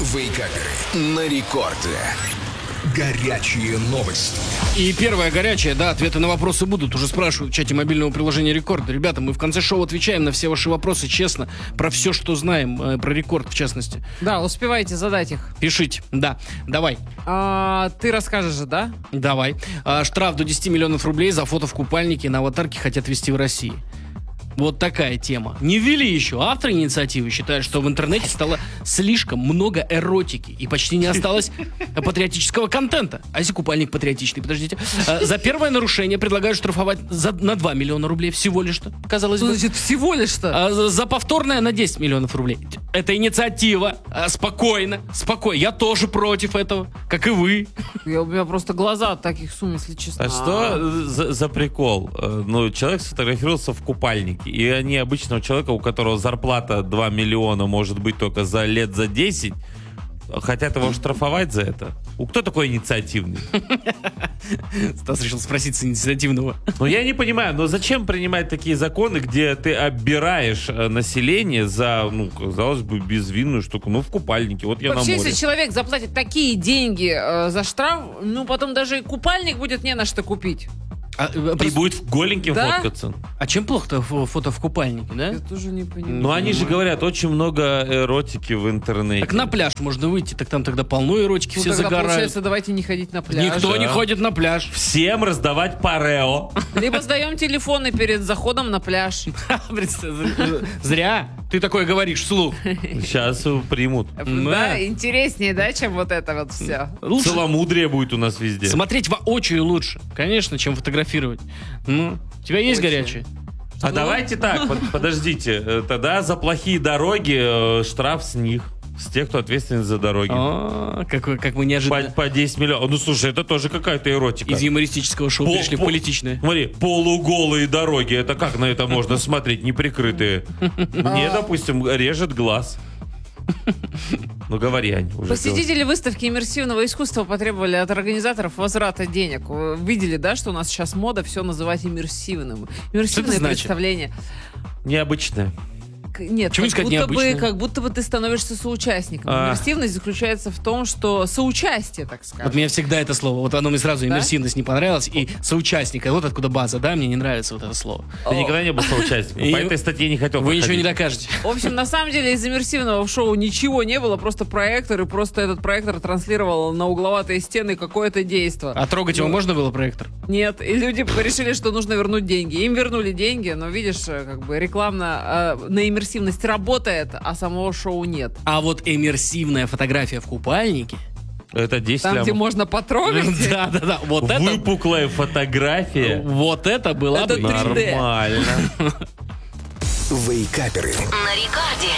Вейкаперы на рекорде. Горячие новости. И первая горячая, да, ответы на вопросы будут. Уже спрашивают в чате мобильного приложения Рекорд. Ребята, мы в конце шоу отвечаем на все ваши вопросы честно, про все, что знаем, про Рекорд в частности. Да, успевайте задать их. Пишите, да, давай. Ты расскажешь же, да? Давай. Штраф до 10 миллионов рублей за фото в купальнике на аватарке хотят ввести в России. Вот такая тема. Не ввели еще. Авторы инициативы считают, что в интернете стало слишком много эротики и почти не осталось патриотического контента. А если купальник патриотичный, подождите. За первое нарушение предлагают штрафовать на 2 миллиона рублей всего лишь-то, казалось бы. Значит, всего лишь-то? За повторное на 10 миллионов рублей. Это инициатива. Спокойно, спокойно. Я тоже против этого, как и вы. У меня просто глаза от таких сумм, если честно. А что за прикол? Ну, человек сфотографировался в купальнике. И они обычного человека, у которого зарплата 2 миллиона, может быть, только за лет за 10, хотят его штрафовать за это. Кто такой инициативный? Стас решил спросить с инициативного. Ну, я не понимаю, но зачем принимать такие законы, где ты оббираешь население за, ну, казалось бы, безвинную штуку? Ну, в купальнике, вот я Вообще, на море. если человек заплатит такие деньги за штраф, ну, потом даже и купальник будет не на что купить. И будет голеньким фоткаться. А чем плохо-то фото в купальнике, да? Я тоже не понимаю. Ну, они же говорят, очень много эротики в интернете. Так на пляж можно выйти, так там тогда полно эротики, Ну, все тогда, загорают. получается, давайте не ходить на пляж. Никто не ходит на пляж. Всем раздавать парео. Либо сдаем телефоны перед заходом на пляж. Зря ты такое говоришь вслух. Сейчас примут. Да, интереснее, да, чем вот это вот все. Целомудрие будет у нас везде. Смотреть воочию лучше, конечно, чем фотографировать. Ну, у тебя есть горячее? А давайте так, подождите. Тогда за плохие дороги штраф с них. С тех, кто ответственен за дороги. Как мы неожиданно По 10 миллионов. Ну, слушай, это тоже какая-то эротика. из юмористического шоу перешли в политичное. Смотри, полуголые дороги. Это как на это можно смотреть, неприкрытые? Мне, допустим, режет глаз. Ну, говори, Ань. Посетители выставки иммерсивного искусства потребовали от организаторов возврата денег. Вы видели, да, что у нас сейчас мода все называть иммерсивным. Иммерсивное представление. Необычное. Нет, Почему как искать как будто бы ты становишься соучастником. Иммерсивность заключается в том, что соучастие, так сказать. Вот мне всегда это слово, вот оно мне сразу, иммерсивность не понравилось, и соучастник, вот откуда база, да, мне не нравится вот это слово. Ты никогда не был соучастником, по этой статье не хотел Вы проходить. ничего не докажете. В общем, на самом деле из иммерсивного шоу ничего не было, просто проектор, и просто этот проектор транслировал на угловатые стены какое-то действо. А трогать его можно было, проектор? Нет, и люди решили, что нужно вернуть деньги. Им вернули деньги, но видишь, как бы рекламно на иммерсивность работает, а самого шоу нет. А вот иммерсивная фотография в купальнике... Это 10 Там, где можно потрогать. Да, вот это... Выпуклая фотография. Вот это было бы... Это 3D. Нормально. Вейкаперы На рекорде.